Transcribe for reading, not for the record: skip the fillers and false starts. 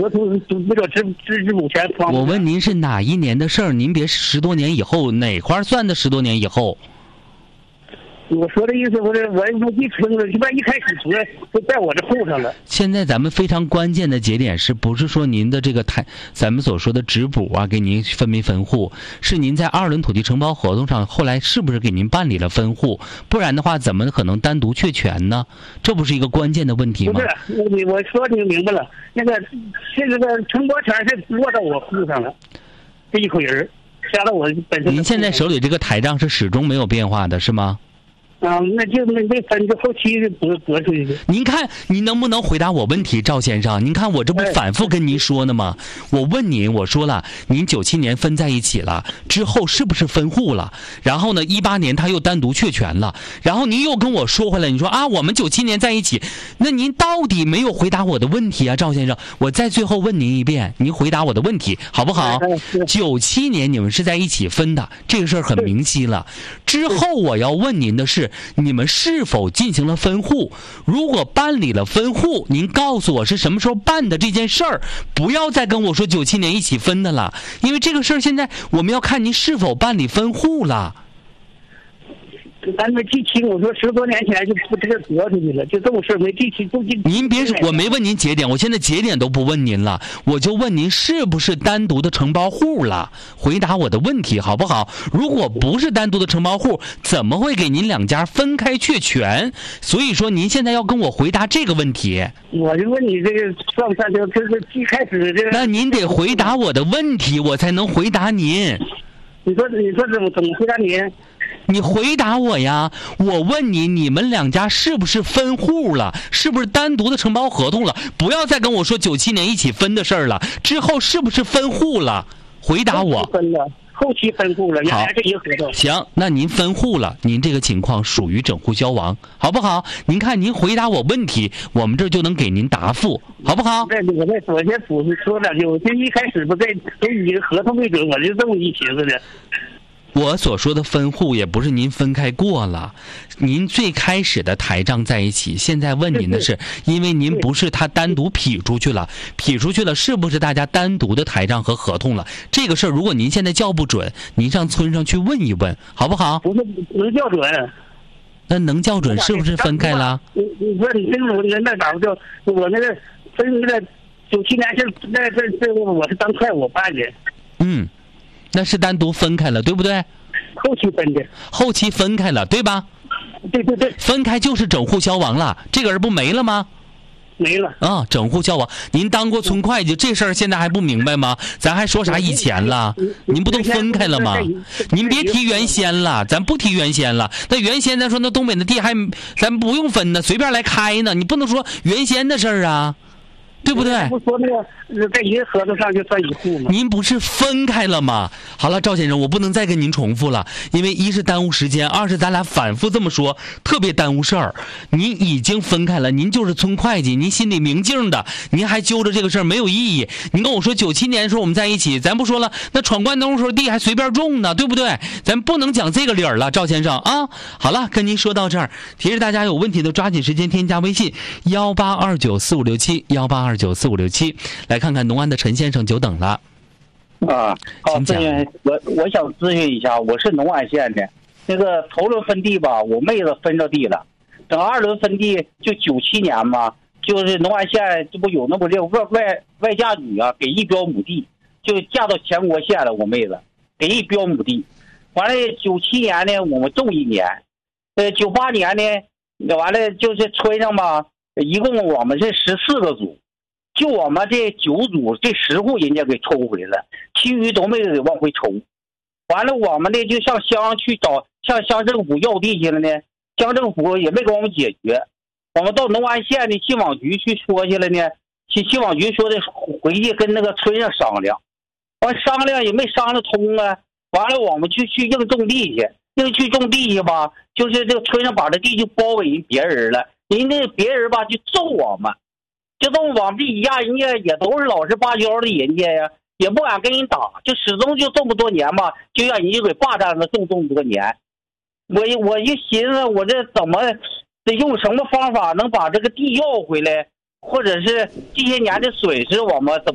合同不叫支补钱。 我问您是哪一年的事儿？您别10多年以后，哪块算的10多年以后？ 我说的意思不是我一听了，一般一开始就在我这后上了。 现在咱们非常关键的节点是不是说您的这个咱们所说的质补啊，给您分没分户，是您在2轮土地承包合同上后来是不是给您办理了分户？不然的话，怎么可能单独确权呢？这不是一个关键的问题吗？ 不是，我说你明白了，那个这个承包权是落到我户上了，这一口人加到我本身。 您现在手里这个台账是始终没有变化的，是吗？ 那就那分就后期拨出去。 您看，您能不能回答我问题，赵先生？您看我这不反复跟您说呢吗？我问您，我说了，您97年分在一起了，之后是不是分户了？然后呢，18年他又单独确权了，然后您又跟我说回来，你说啊，我们97年在一起，那您到底没有回答我的问题啊，赵先生？我再最后问您一遍，您回答我的问题好不好？97年你们是在一起分的，这个事儿很明晰了。之后我要问您的是，你们是否进行了分户？如果办理了分户，您告诉我是什么时候办的这件事儿，不要再跟我说97年一起分的了，因为这个事儿现在我们要看您是否办理分户了。 咱没记清，我说10多年前就这个拨出去了，就这种事没记清。 您别说，我没问您节点，我现在节点都不问您了，我就问您是不是单独的承包户了？回答我的问题好不好？如果不是单独的承包户，怎么会给您两家分开确权？所以说您现在要跟我回答这个问题。 我就问你这个算不算就是一开始这个？ 那您得回答我的问题，我才能回答您。 你说怎么回答您？ 你回答我呀！我问你，你们两家是不是分户了？是不是单独的承包合同了？不要再跟我说97年一起分的事儿了。之后是不是分户了？回答我。 分了，后期分户了，原来是一个合同。 行，那您分户了，您这个情况属于整户消亡，好不好？您看您回答我问题，我们这就能给您答复，好不好？ 我先补说两句，我就一开始不都以合同为准，我就这么一寻思的。 我所说的分户也不是您分开过了，您最开始的台账在一起，现在问您的是，因为您不是他单独劈出去了，是不是大家单独的台账和合同了？这个事儿如果您现在叫不准，您上村上去问一问，好不好？ 不是能叫准， 那能叫准是不是分开了？ 你说你这种人那咋不叫？我那个分那个97年是这我是当快我办的。 那是单独分开了，对不对？ 后期分的。 后期分开了，对吧？ 对。 分开就是整户消亡了，这个人不没了吗？ 没了啊，整户消亡。您当过村会计，这事儿现在还不明白吗？咱还说啥以前了？您不都分开了吗？您别提原先了，咱不提原先了。那原先咱说那东北的地咱不用分呢，随便来开呢。你不能说原先的事儿啊。对不对？ 不说那个在一个合同上就算一户吗？ 您不是分开了吗？好了，赵先生，我不能再跟您重复了，因为一是耽误时间，二是咱俩反复这么说，特别耽误事儿。您已经分开了，您就是村会计，您心里明镜的，您还揪着这个事儿没有意义。您跟我说97年的时候我们在一起，咱不说了，那闯关东时候地还随便种呢，对不对？咱不能讲这个理儿了，赵先生啊。好了，跟您说到这儿，提示大家有问题的抓紧时间添加微信1829457，1829457，来看看农安的陈先生久等了。 好，我想咨询一下，我是农安县的，那个头轮分地吧，我妹子分着地了，等2轮分地就97年嘛，就是农安县这不有那么这外嫁女啊，给1标亩地，就嫁到全国县了，我妹子给1标亩地，完了97年呢我们种1年，98年呢完了就是村上吧，一共我们是14个组。就我们这9组，这10户人家给抽回来了，其余都没给往回抽。完了，我们呢就向乡去找，向乡政府要地去了呢，乡政府也没给我们解决。我们到农安县的信网局去说去了呢，信网局说的回去跟那个村上商量，完商量也没商量通啊。完了，我们去硬种地去，硬去种地去吧，就是这个村上把这地就包给别人了，人家别人吧就揍我们。就这么往地一压，人家也都是老实巴交的人家呀，也不敢跟人打，就始终就这么多年吧，就让人家给霸占了这么多年。我就寻思，我这怎么得用什么方法能把这个地要回来，或者是这些年的损失我们怎么